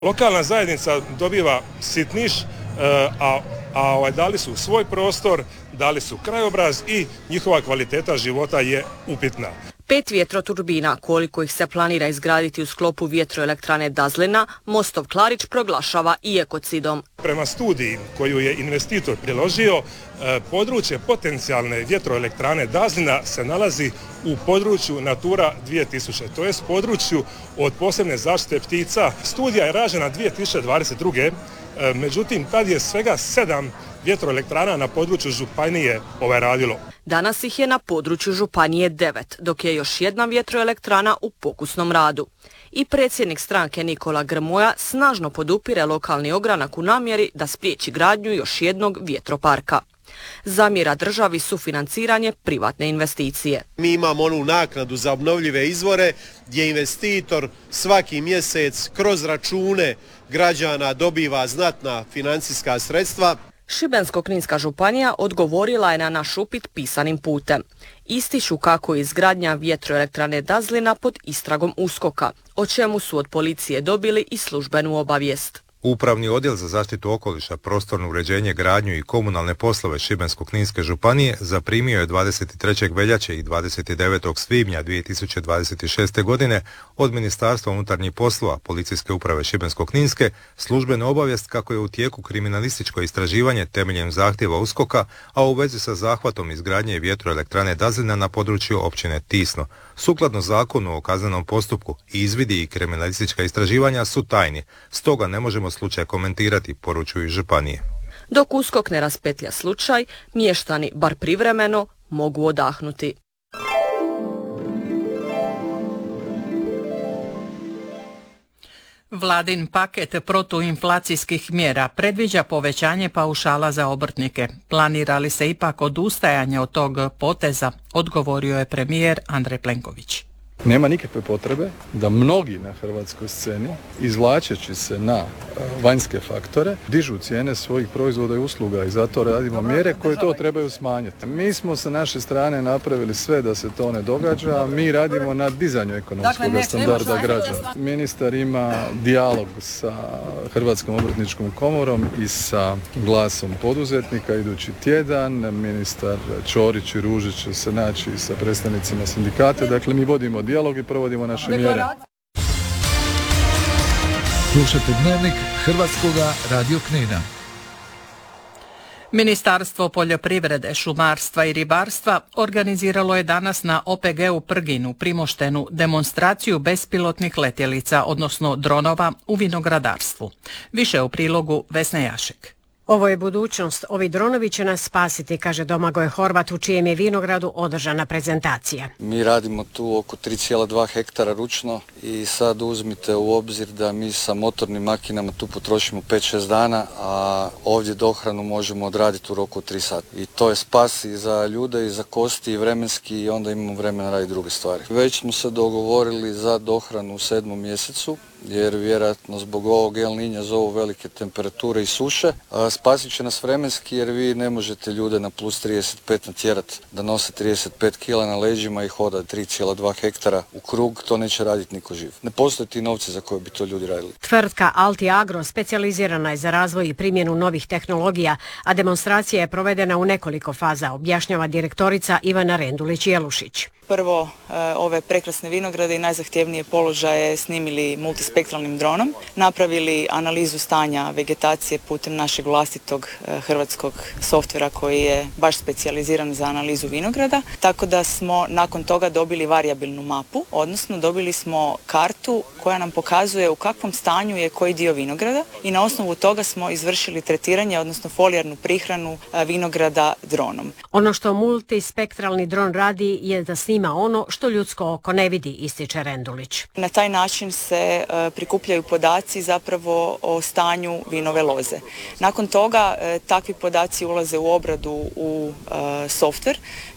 Lokalna zajednica dobiva sitniš, a dali su svoj prostor, dali su krajobraz i njihova kvaliteta života je upitna. 5 vjetroturbina, koliko ih se planira izgraditi u sklopu vjetroelektrane Dazlina, Mostov Klarić proglašava i ekocidom. Prema studiji koju je investitor priložio, područje potencijalne vjetroelektrane Dazlina se nalazi u području Natura 2000, to je području od posebne zaštite ptica. Studija je rađena 2022. Međutim, tad je svega 7 vjetroelektrana na području županije radilo. Danas ih je na području županije 9, dok je još jedna vjetroelektrana u pokusnom radu. I predsjednik stranke Nikola Grmoja snažno podupire lokalni ogranak u namjeri da spriječi gradnju još jednog vjetroparka. Zamjera državi sufinanciranje privatne investicije. Mi imamo onu naknadu za obnovljive izvore gdje investitor svaki mjesec kroz račune građana dobiva znatna financijska sredstva. Šibensko-kninska županija odgovorila je na naš upit pisanim putem. Ističu kako je izgradnja vjetroelektrane Dazlina pod istragom USKOK-a, o čemu su od policije dobili i službenu obavijest. Upravni odjel za zaštitu okoliša, prostorno uređenje, gradnju i komunalne poslove Šibensko-kninske županije zaprimio je 23. veljače i 29. svibnja 2026. godine od Ministarstva unutarnjih poslova, Policijske uprave Šibensko-kninske, službenu obavijest kako je u tijeku kriminalističko istraživanje temeljem zahtjeva USKOK-a, a u vezi sa zahvatom izgradnje vjetroelektrane Dazlina na području općine Tisno. Sukladno zakonu o kaznenom postupku, izvidi i kriminalistička istraživanja su tajni, stoga ne možemo slučaj komentirati, poručuju županije. Dok USKOK ne raspetlja slučaj, mještani, bar privremeno, mogu odahnuti. Vladin paket protuinflacijskih mjera predviđa povećanje paušala za obrtnike. Planira li se ipak odustajanje od tog poteza, odgovorio je premijer Andrej Plenković. Nema nikakve potrebe da mnogi na hrvatskoj sceni, izvlačeći se na vanjske faktore, dižu cijene svojih proizvoda i usluga i zato radimo mjere koje to trebaju smanjiti. Mi smo sa naše strane napravili sve da se to ne događa, mi radimo na dizanju ekonomskog standarda građana. Ministar ima dijalog sa Hrvatskom obrtničkom komorom i sa glasom poduzetnika idući tjedan. Ministar Ćorić i Ružić će se naći sa predstavnicima sindikata, dakle mi vodimo dijalog i provodimo naše mjere. Slušajte Dnevnik Hrvatskoga radio Knina. Ministarstvo poljoprivrede, šumarstva i ribarstva organiziralo je danas na OPG-u Prgin u Primoštenu demonstraciju bespilotnih letjelica, odnosno dronova u vinogradarstvu. Više u prilogu Vesne Jašek. Ovo je budućnost. Ovi dronovi će nas spasiti, kaže Domagoj Horvat, u čijem je vinogradu održana prezentacija. Mi radimo tu oko 3,2 hektara ručno i sad uzmite u obzir da mi sa motornim makinama tu potrošimo 5-6 dana, a ovdje dohranu možemo odraditi u roku od 3 sata. I to je spas i za ljude i za kosti i vremenski i onda imamo vremena raditi druge stvari. Već smo se dogovorili za dohranu u 7. mjesecu, jer vjerojatno zbog ovog El Niña zovu velike temperature i suše. Spasit će nas vremenski jer vi ne možete ljude na plus 35 natjerati da nose 35 kila na leđima i hoda 3,2 hektara u krug, to neće raditi niko živ. Ne postoje ti novci za koje bi to ljudi radili. Tvrtka Alti Agro specijalizirana je za razvoj i primjenu novih tehnologija, a demonstracija je provedena u nekoliko faza, objašnjava direktorica Ivana Rendulić-Jelušić. Prvo, ove prekrasne vinograde i najzahtjevnije položaje snimili multispektralnim dronom, napravili analizu stanja vegetacije putem našeg vlastitog hrvatskog softvera koji je baš specijaliziran za analizu vinograda, tako da smo nakon toga dobili varijabilnu mapu, odnosno dobili smo kartu koja nam pokazuje u kakvom stanju je koji dio vinograda i na osnovu toga smo izvršili tretiranje, odnosno folijarnu prihranu vinograda dronom. Ono što multispektralni dron radi je da snima ono što ljudsko oko ne vidi, ističe Rendulić. Na taj način se prikupljaju podaci zapravo o stanju vinove loze. Nakon toga takvi podaci ulaze u obradu u softver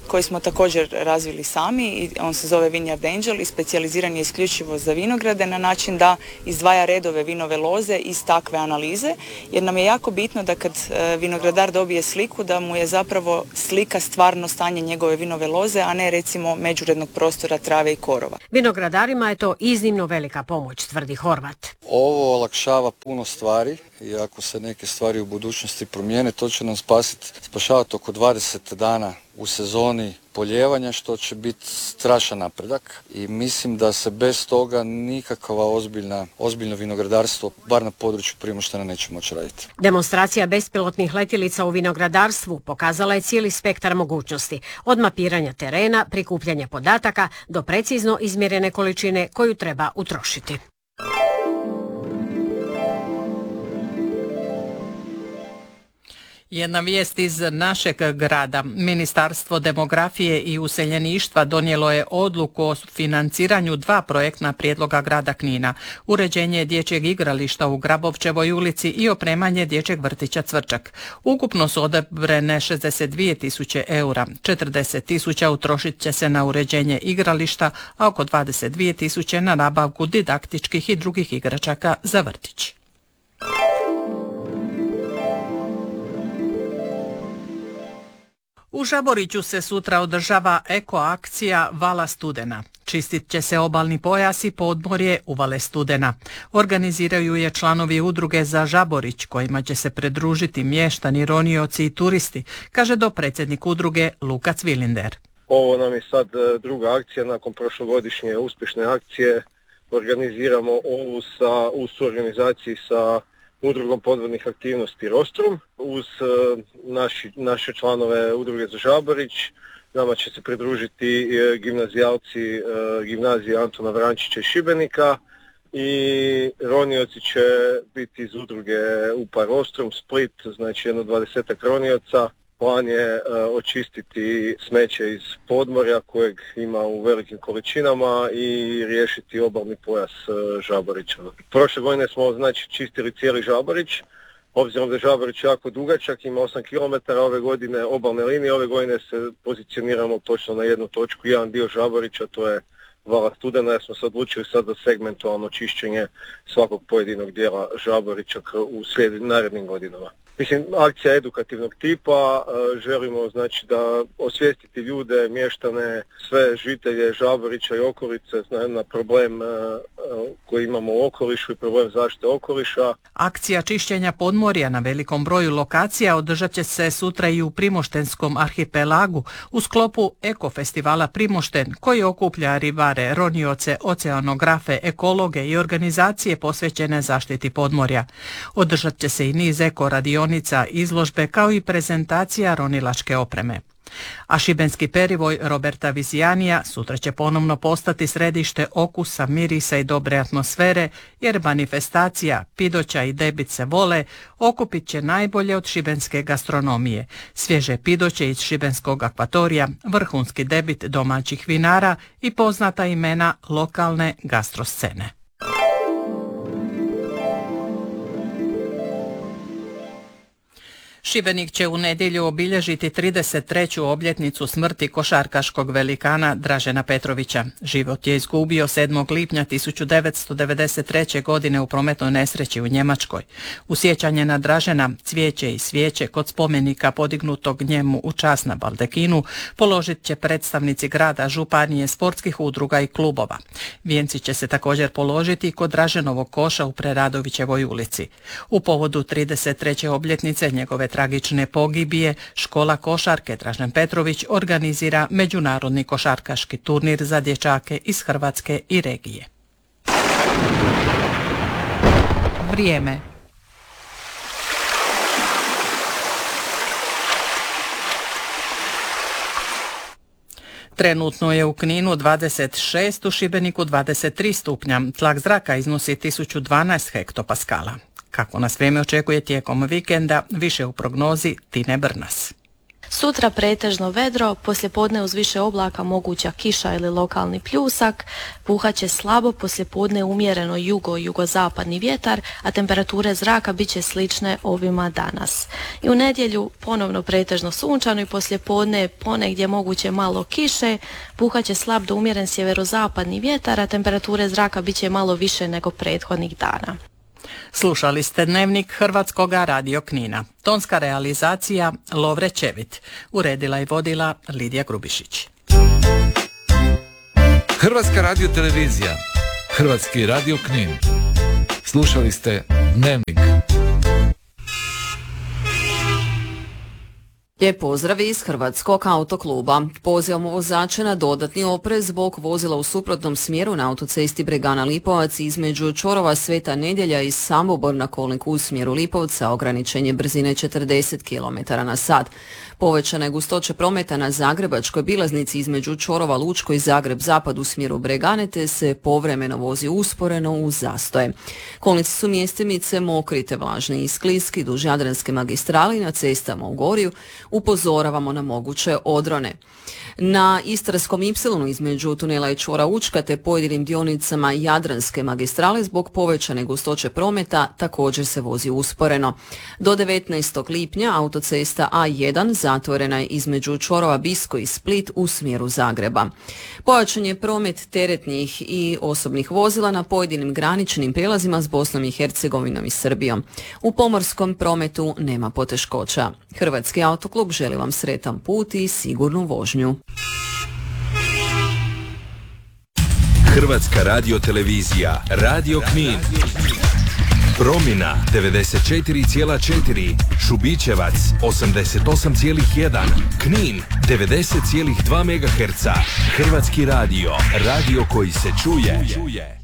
koji smo također razvili sami i on se zove Vineyard Angel i specijaliziran je isključivo za vinograde na način da izdvaja redove vinove loze iz takve analize, jer nam je jako bitno da kad vinogradar dobije sliku da mu je zapravo slika stvarno stanje njegove vinove loze, a ne recimo međurednog prostora trave i korova. Vinogradarima je to iznimno velika pomoć, tvrdi Horvat. Ovo olakšava puno stvari i ako se neke stvari u budućnosti promijene, to će nam spašavati oko 20 dana u sezoni poljevanja, što će biti strašan napredak i mislim da se bez toga nikakva ozbiljno vinogradarstvo, bar na području Primoštena, neće moći raditi. Demonstracija bespilotnih letjelica u vinogradarstvu pokazala je cijeli spektar mogućnosti, od mapiranja terena, prikupljanja podataka do precizno izmjerene količine koju treba utrošiti. Jedna vijest iz našeg grada. Ministarstvo demografije i useljeništva donijelo je odluku o financiranju 2 projektna prijedloga grada Knina. Uređenje dječjeg igrališta u Grabovčevoj ulici i opremanje dječjeg vrtića Cvrčak. Ukupno su odobrene 62.000 eura. 40.000 utrošit će se na uređenje igrališta, a oko 22.000 na nabavku didaktičkih i drugih igračaka za vrtić. U Žaboriću se sutra održava eko akcija Vala Studena. Čistit će se obalni pojas i podmorje Uvale Studena. Organiziraju je članovi udruge za Žaborić, kojima će se pridružiti mještani, ronioci i turisti, kaže dopredsjednik udruge Luka Cvilinder. Ovo nam je sad druga akcija nakon prošlogodišnje uspješne akcije. Organiziramo ovu u suorganizaciji sa Udrugom podvodnih aktivnosti Rostrum, uz naše članove udruge za Žaborić. Nama će se pridružiti gimnazijalci gimnazije Antona Vrančića iz Šibenika i ronioci će biti iz udruge UPA Rostrum, Split, znači jedno 20 ronioca. Plan je očistiti smeće iz podmorja kojeg ima u velikim količinama i riješiti obalni pojas Žaborića. Prošle godine smo čistili cijeli Žaborić, obzirom da je Žaborić jako dugačak, ima 8 km ove godine obalne linije, ove godine se pozicioniramo točno na jednu točku, jedan dio Žaborića, to je Vala Studena, jer smo se odlučili sad za segmentualno čišćenje svakog pojedinog dijela Žaborića u narednim godinama. Mislim, akcija edukativnog tipa, želimo da osvijestiti ljude, mještane, sve žitelje Žaborića i okolice na problem koji imamo u okolišu i problem zaštite okoliša. Akcija čišćenja podmorja na velikom broju lokacija održat će se sutra i u Primoštenskom arhipelagu u sklopu Ekofestivala Primošten, koji okuplja ribare, ronioce, oceanografe, ekologe i organizacije posvećene zaštiti podmorja. Održat će se i niz eko radionica, izložbe kao i prezentacija ronilačke opreme. A šibenski perivoj Roberta Vizijanija sutra će ponovno postati središte okusa, mirisa i dobre atmosfere, jer manifestacija Pidoća i Debit se vole okupit će najbolje od šibenske gastronomije. Svježe pidoće iz šibenskog akvatorija, vrhunski debit domaćih vinara i poznata imena lokalne gastroscene. Šibenik će u nedjelju obilježiti 33. obljetnicu smrti košarkaškog velikana Dražena Petrovića. Život je izgubio 7. lipnja 1993. godine u prometnoj nesreći u Njemačkoj. U sjećanje na Dražena cvijeće i svijeće kod spomenika podignutog njemu u čast na baldekinu položit će predstavnici grada, županije, sportskih udruga i klubova. Vijenci će se također položiti kod Draženovog koša u Preradovićevoj ulici. U povodu 33. obljetnice njegove tragične pogibije, škola košarke Dražen Petrović organizira međunarodni košarkaški turnir za dječake iz Hrvatske i regije. Vrijeme. Trenutno je u Kninu 26, u Šibeniku 23 stupnja, tlak zraka iznosi 1012 hektopaskala. Kako nas vrijeme očekuje tijekom vikenda, više u prognozi Tine Brnas. Sutra pretežno vedro, poslijepodne uz više oblaka moguća kiša ili lokalni pljusak, puhaće slabo, poslijepodne umjereno jugozapadni vjetar, a temperature zraka bit će slične ovima danas. I u nedjelju ponovno pretežno sunčano i poslijepodne ponegdje moguće malo kiše, puhaće slab do umjeren sjeverozapadni vjetar, a temperature zraka bit će malo više nego prethodnih dana. Slušali ste Dnevnik Hrvatskoga radio Knina. Tonska realizacija Lovre Čevit. Uredila i vodila Lidija Grubišić. Hrvatska radiotelevizija, Hrvatski radio Knin. Slušali ste Dnevnik. Lijep pozdrav iz Hrvatskog autokluba. Pozivamo vozače na dodatni oprez zbog vozila u suprotnom smjeru na autocesti Bregana Lipovac između čvorova Sveta Nedjelja i Samobor na kolniku u smjeru Lipovca, ograničenje brzine 40 km/h. Povećana je gustoća prometa na Zagrebačkoj bilaznici između čvorova Lučko i Zagreb Zapad u smjeru Bregane, te se povremeno vozi usporeno uz zastoje. Kolnici su mjestimice mokri te vlažni i skliski duž Jadranske magistrale i na cestama u Gorju. Upozoravamo na moguće odrone. Na Istarskom Y između tunela i čvora Učka te pojedinim dionicama Jadranske magistrale zbog povećane gustoće prometa također se vozi usporeno. Do 19. lipnja autocesta A1 zatvorena je između čvorova Bisko i Split u smjeru Zagreba. Pojačan je promet teretnih i osobnih vozila na pojedinim graničnim prijelazima s Bosnom i Hercegovinom i Srbijom. U pomorskom prometu nema poteškoća. Hrvatski autoklub želi vam sretan put i sigurnu vožnju. Hrvatska radiotelevizija, Radio Knin. Promina 94,4, Šubićevac 88,1, Knin 90,2 MHz. Hrvatski radio, radio koji se čuje.